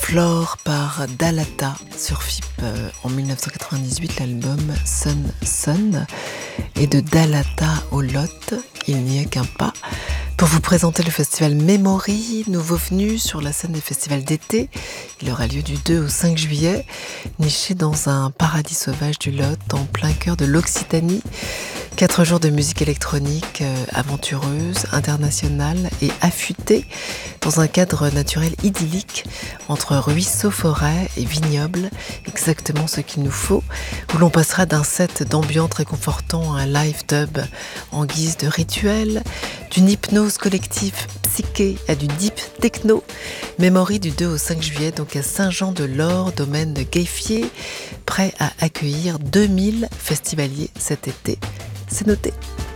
Flore par Dalata sur FIP en 1998, l'album Sun Sun. Et de Dalata au Lot, il n'y a qu'un pas. Pour vous présenter le festival Memory, nouveau venu sur la scène des festivals d'été. Il aura lieu du 2 au 5 juillet, niché dans un paradis sauvage du Lot, en plein cœur de l'Occitanie. 4 jours de musique électronique aventureuse, internationale et affûtée, dans un cadre naturel idyllique, entre ruisseaux, forêts et vignobles, exactement ce qu'il nous faut, où l'on passera d'un set d'ambiance réconfortant à un live dub en guise de rituel, d'une hypnose collective psyché à du deep techno. Memory du 2 au 5 juillet, donc à Saint-Jean-de-Lore, domaine de Gayfier, prêt à accueillir 2000 festivaliers cet été. C'est noté.